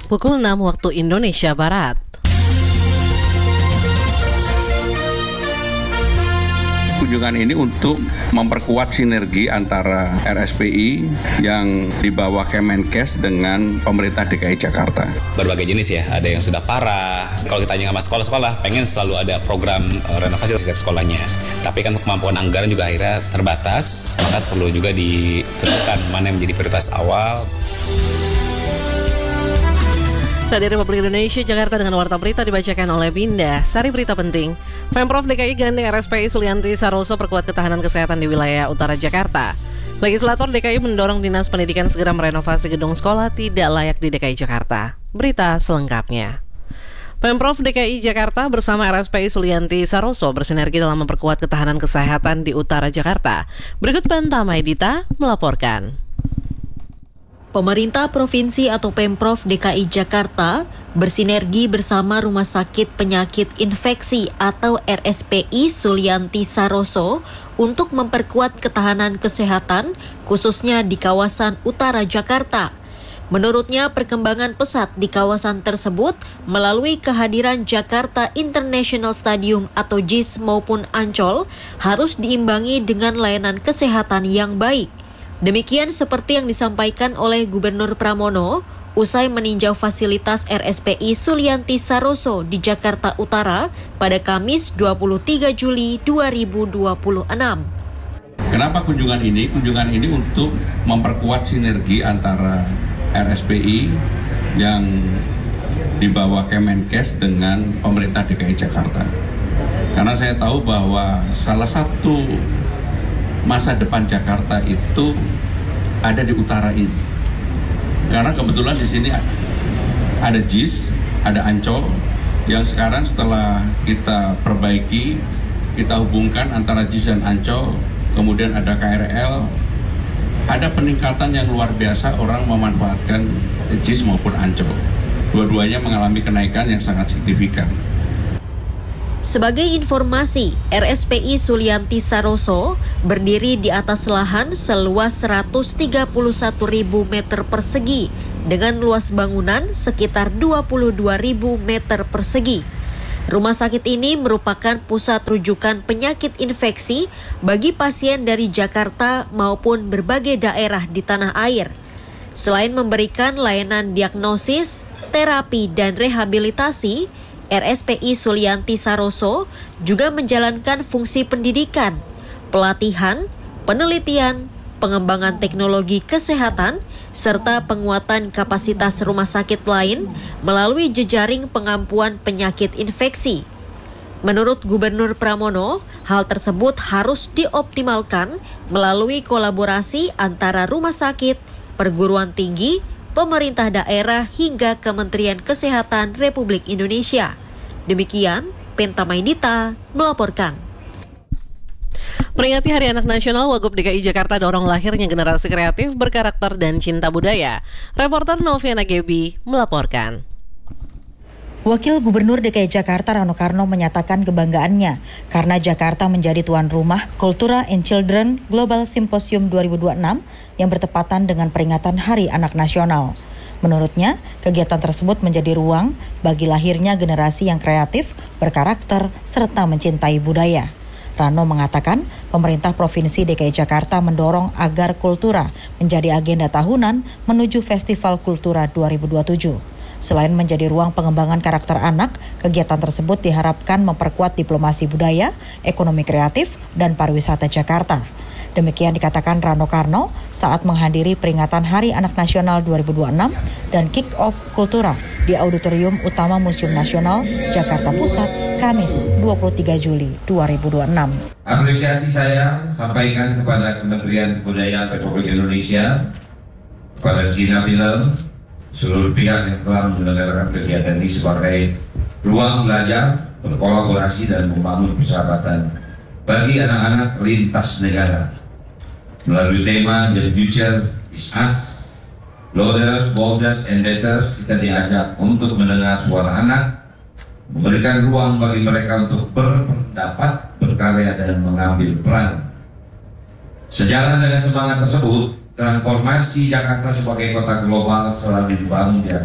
pukul 6 waktu Indonesia Barat. Kunjungan ini untuk memperkuat sinergi antara RSPI yang di bawah Kemenkes dengan pemerintah DKI Jakarta. Berbagai jenis ya, ada yang sudah parah. Kalau kita tanya sama sekolah-sekolah, pengen selalu ada program renovasi setiap sekolahnya. Tapi kan kemampuan anggaran juga akhirnya terbatas, maka perlu juga ditentukan mana yang menjadi prioritas awal. Dari Republik Indonesia, Jakarta dengan Warta Berita dibacakan oleh Binda. Sari berita penting, Pemprov DKI gandeng RSPI Sulianti Saroso perkuat ketahanan kesehatan di wilayah utara Jakarta. Legislator DKI mendorong Dinas Pendidikan segera merenovasi gedung sekolah tidak layak di DKI Jakarta. Berita selengkapnya. Pemprov DKI Jakarta bersama RSPI Sulianti Saroso bersinergi dalam memperkuat ketahanan kesehatan di utara Jakarta. Berikut Banta Maidita melaporkan. Pemerintah Provinsi atau Pemprov DKI Jakarta bersinergi bersama Rumah Sakit Penyakit Infeksi atau RSPI Sulianti Saroso untuk memperkuat ketahanan kesehatan khususnya di kawasan utara Jakarta. Menurutnya, perkembangan pesat di kawasan tersebut melalui kehadiran Jakarta International Stadium atau JIS maupun Ancol harus diimbangi dengan layanan kesehatan yang baik. Demikian seperti yang disampaikan oleh Gubernur Pramono usai meninjau fasilitas RSPI Sulianti Saroso di Jakarta Utara pada Kamis 23 Juli 2026. Kenapa kunjungan ini? Kunjungan ini untuk memperkuat sinergi antara RSPI yang di bawah Kemenkes dengan pemerintah DKI Jakarta. Karena saya tahu bahwa salah satu masa depan Jakarta itu ada di utara ini. Karena kebetulan di sini ada JIS, ada Ancol, yang sekarang setelah kita perbaiki, kita hubungkan antara JIS dan Ancol, kemudian ada KRL, ada peningkatan yang luar biasa orang memanfaatkan JIS maupun Ancol. Dua-duanya mengalami kenaikan yang sangat signifikan. Sebagai informasi, RSPI Sulianti Saroso berdiri di atas lahan seluas 131.000 meter persegi dengan luas bangunan sekitar 22.000 meter persegi. Rumah sakit ini merupakan pusat rujukan penyakit infeksi bagi pasien dari Jakarta maupun berbagai daerah di tanah air. Selain memberikan layanan diagnosis, terapi, dan rehabilitasi, RSPI Sulianti Saroso juga menjalankan fungsi pendidikan, pelatihan, penelitian, pengembangan teknologi kesehatan, serta penguatan kapasitas rumah sakit lain melalui jejaring pengampuan penyakit infeksi. Menurut Gubernur Pramono, hal tersebut harus dioptimalkan melalui kolaborasi antara rumah sakit, perguruan tinggi, pemerintah daerah hingga Kementerian Kesehatan Republik Indonesia. Demikian, Banta Maidita melaporkan. Peringati Hari Anak Nasional, Wagub DKI Jakarta dorong lahirnya generasi kreatif, berkarakter, dan cinta budaya. Reporter Noviana Gebi melaporkan. Wakil Gubernur DKI Jakarta Rano Karno menyatakan kebanggaannya karena Jakarta menjadi tuan rumah Cultura and Children Global Symposium 2026 yang bertepatan dengan peringatan Hari Anak Nasional. Menurutnya, kegiatan tersebut menjadi ruang bagi lahirnya generasi yang kreatif, berkarakter, serta mencintai budaya. Rano mengatakan, pemerintah Provinsi DKI Jakarta mendorong agar Kultura menjadi agenda tahunan menuju Festival Kultura 2027. Selain menjadi ruang pengembangan karakter anak, kegiatan tersebut diharapkan memperkuat diplomasi budaya, ekonomi kreatif, dan pariwisata Jakarta. Demikian dikatakan Rano Karno saat menghadiri peringatan Hari Anak Nasional 2026 dan kick-off Kultura di Auditorium Utama Museum Nasional, Jakarta Pusat, Kamis 23 Juli 2026. Apresiasi saya sampaikan kepada Kementerian Kebudayaan Republik Indonesia, kepada Gina Film, seluruh pihak yang telah menyelenggarakan kegiatan ini sebagai ruang belajar, berkolaborasi, dan membangun persahabatan bagi anak-anak lintas negara. Melalui tema The Future is Us, Loaders, Boulders, and Betters, kita diajak untuk mendengar suara anak, memberikan ruang bagi mereka untuk berpendapat, berkarya, dan mengambil peran. Sejalan dengan semangat tersebut, transformasi Jakarta sebagai kota global selalu dibangun di